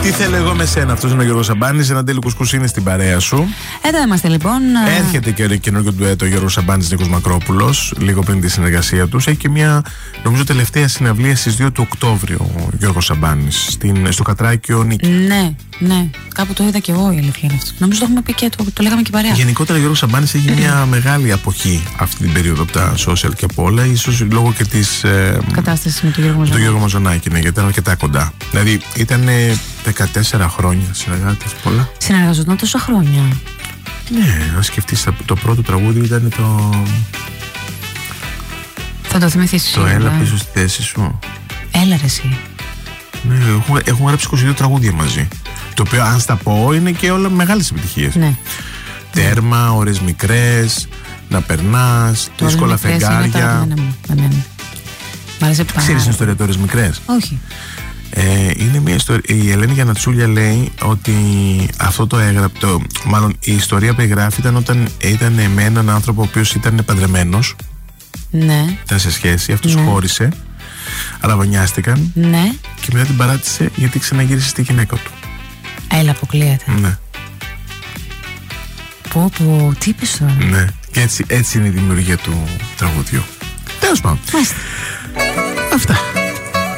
Τι θέλω εγώ με σένα, αυτός είναι ο Γιώργος Σαμπάνης. Ένα τέλειο κουσκούσι είναι στην παρέα σου. Εδώ είμαστε λοιπόν. Έρχεται και ο καινούργιο ντουέτο ο Γιώργος Σαμπάνης Νίκος Μακρόπουλος, λίγο πριν τη συνεργασία τους. Έχει και μια, νομίζω, τελευταία συναυλία στις 2 του Οκτώβριου ο Γιώργος Σαμπάνης, στο Κατράκιο Νίκη. Ναι. Κάπου το είδα και εγώ, η αλήθεια είναι αυτό. Νομίζω το έχουμε πει και το λέγαμε και παρέα. Γενικότερα ο Γιώργος Σαμπάνης έχει μια μεγάλη αποχή αυτή την περίοδο από τα social και από όλα, ίσως λόγω και της κατάστασης με τον Γιώργο Μαζονάκη. Ναι, γιατί ήταν αρκετά κοντά. Δηλαδή ήταν 14 χρόνια συνεργάτες, πολλά. Συνεργαζόταν τόσα χρόνια. Ναι, να σκεφτείς, το πρώτο τραγούδι ήταν το. Θα το θυμηθείς. Το έλα πίσω στη θέση σου. Έλα ρε εσύ. Ναι, έχουμε γράψει 22 τραγούδια μαζί. Το οποίο, αν στα πω, είναι και όλα μεγάλες επιτυχίες. Ναι. Τέρμα, ώρες μικρές, να περνάς, δύσκολα φεγγάρια. Μ' άρεσε πάρα. Ξέρεις την ιστορία του ώρες μικρές? Όχι. Είναι μια ιστορία. Η Ελένη Γιαννατσούλια λέει ότι αυτό το έγραψε. Μάλλον η ιστορία που εγγράφει ήταν όταν ήταν με έναν άνθρωπο ο οποίος ήταν παντρεμένος. Ναι. Ήταν σε σχέση, αυτός χώρισε. Αραβωνιάστηκαν. Ναι. Και μετά την παράτησε γιατί ξαναγύρισε στη γυναίκα του. Έλα, αποκλείεται. Ναι. Πω, τι είπες τώρα? Ναι. Και έτσι είναι η δημιουργία του τραγουδιού. Τέλος πάντων. Μάλιστα. Αυτά.